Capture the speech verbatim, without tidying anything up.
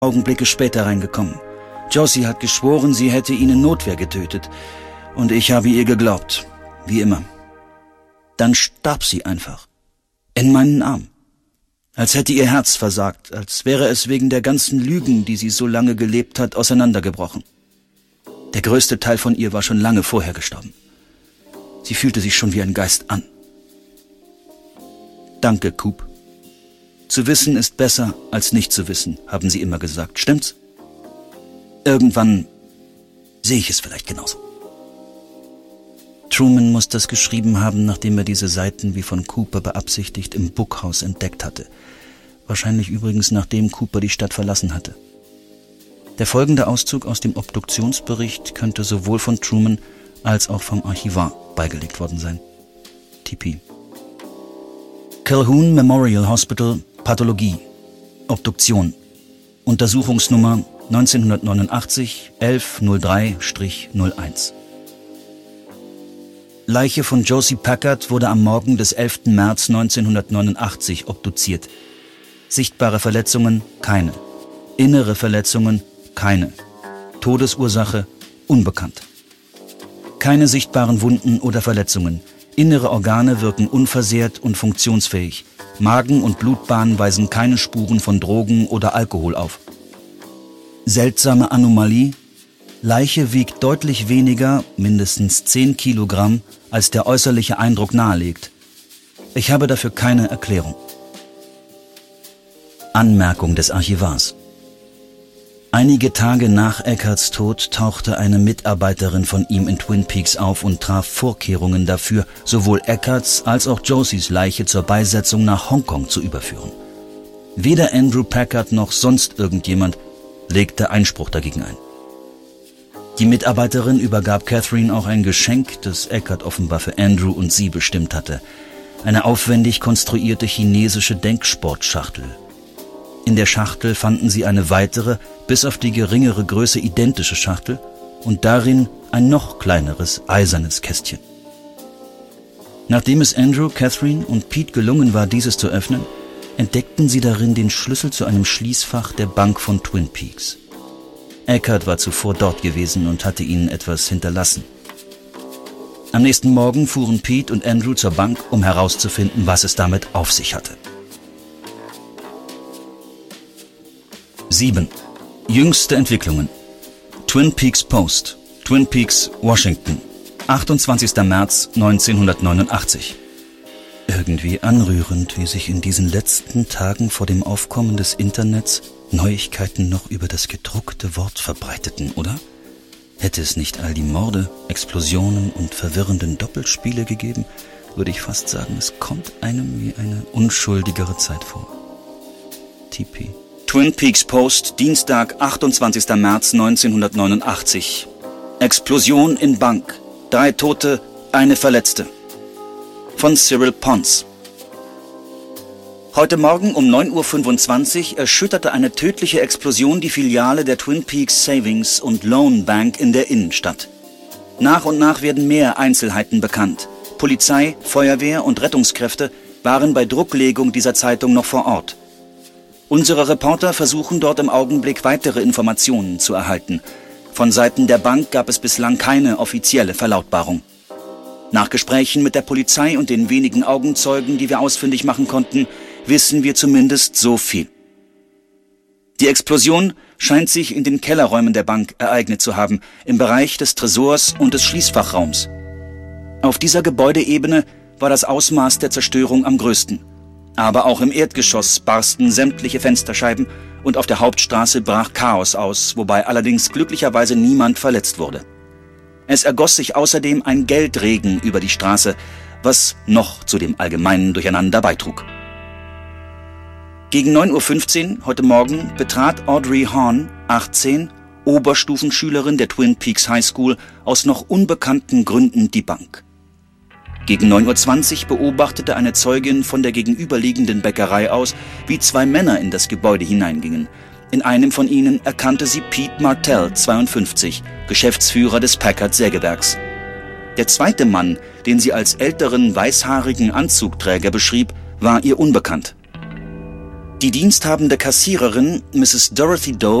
Augenblicke später reingekommen. Josie hat geschworen, sie hätte ihn in Notwehr getötet. Und ich habe ihr geglaubt. Wie immer. Dann starb sie einfach. In meinen Armen. Als hätte ihr Herz versagt, als wäre es wegen der ganzen Lügen, die sie so lange gelebt hat, auseinandergebrochen. Der größte Teil von ihr war schon lange vorher gestorben. Sie fühlte sich schon wie ein Geist an. Danke, Coop. Zu wissen ist besser, als nicht zu wissen, haben sie immer gesagt. Stimmt's? Irgendwann sehe ich es vielleicht genauso. Truman muss das geschrieben haben, nachdem er diese Seiten wie von Cooper beabsichtigt im Bookhouse entdeckt hatte. Wahrscheinlich übrigens, nachdem Cooper die Stadt verlassen hatte. Der folgende Auszug aus dem Obduktionsbericht könnte sowohl von Truman als auch vom Archivar beigelegt worden sein. T P. Calhoun Memorial Hospital, Pathologie. Obduktion. Untersuchungsnummer neunzehnhundertneunundachtzig elf null drei null eins. Leiche von Josie Packard wurde am Morgen des elften März neunzehnhundertneunundachtzig obduziert. Sichtbare Verletzungen keine. Innere Verletzungen keine. Todesursache unbekannt. Keine sichtbaren Wunden oder Verletzungen. Innere Organe wirken unversehrt und funktionsfähig. Magen- und Blutbahn weisen keine Spuren von Drogen oder Alkohol auf. Seltsame Anomalie: Leiche wiegt deutlich weniger, mindestens zehn Kilogramm, als der äußerliche Eindruck nahelegt. Ich habe dafür keine Erklärung. Anmerkung des Archivars. Einige Tage nach Eckarts Tod tauchte eine Mitarbeiterin von ihm in Twin Peaks auf und traf Vorkehrungen dafür, sowohl Eckarts als auch Josies Leiche zur Beisetzung nach Hongkong zu überführen. Weder Andrew Packard noch sonst irgendjemand legte Einspruch dagegen ein. Die Mitarbeiterin übergab Catherine auch ein Geschenk, das Eckart offenbar für Andrew und sie bestimmt hatte. Eine aufwendig konstruierte chinesische Denksportschachtel. In der Schachtel fanden sie eine weitere, bis auf die geringere Größe identische Schachtel und darin ein noch kleineres, eisernes Kästchen. Nachdem es Andrew, Catherine und Pete gelungen war, dieses zu öffnen, entdeckten sie darin den Schlüssel zu einem Schließfach der Bank von Twin Peaks. Eckart war zuvor dort gewesen und hatte ihnen etwas hinterlassen. Am nächsten Morgen fuhren Pete und Andrew zur Bank, um herauszufinden, was es damit auf sich hatte. sieben. Jüngste Entwicklungen. Twin Peaks Post, Twin Peaks, Washington, achtundzwanzigster März neunzehnhundertneunundachtzig. Irgendwie anrührend, wie sich in diesen letzten Tagen vor dem Aufkommen des Internets Neuigkeiten noch über das gedruckte Wort verbreiteten, oder? Hätte es nicht all die Morde, Explosionen und verwirrenden Doppelspiele gegeben, würde ich fast sagen, es kommt einem wie eine unschuldigere Zeit vor. T P. Twin Peaks Post, Dienstag, achtundzwanzigster März neunzehnhundertneunundachtzig. Explosion in Bank. Drei Tote, eine Verletzte. Von Cyril Pons. Heute Morgen um neun Uhr fünfundzwanzig erschütterte eine tödliche Explosion die Filiale der Twin Peaks Savings und Loan Bank in der Innenstadt. Nach und nach werden mehr Einzelheiten bekannt. Polizei, Feuerwehr und Rettungskräfte waren bei Drucklegung dieser Zeitung noch vor Ort. Unsere Reporter versuchen dort im Augenblick weitere Informationen zu erhalten. Von Seiten der Bank gab es bislang keine offizielle Verlautbarung. Nach Gesprächen mit der Polizei und den wenigen Augenzeugen, die wir ausfindig machen konnten, wissen wir zumindest so viel. Die Explosion scheint sich in den Kellerräumen der Bank ereignet zu haben, im Bereich des Tresors und des Schließfachraums. Auf dieser Gebäudeebene war das Ausmaß der Zerstörung am größten. Aber auch im Erdgeschoss barsten sämtliche Fensterscheiben und auf der Hauptstraße brach Chaos aus, wobei allerdings glücklicherweise niemand verletzt wurde. Es ergoss sich außerdem ein Geldregen über die Straße, was noch zu dem allgemeinen Durcheinander beitrug. Gegen neun Uhr fünfzehn heute Morgen betrat Audrey Horn, achtzehn, Oberstufenschülerin der Twin Peaks High School, aus noch unbekannten Gründen die Bank. Gegen neun Uhr zwanzig beobachtete eine Zeugin von der gegenüberliegenden Bäckerei aus, wie zwei Männer in das Gebäude hineingingen. In einem von ihnen erkannte sie Pete Martell, zweiundfünfzig, Geschäftsführer des Packard-Sägewerks. Der zweite Mann, den sie als älteren, weißhaarigen Anzugträger beschrieb, war ihr unbekannt. Die diensthabende Kassiererin, Misses Dorothy Doe,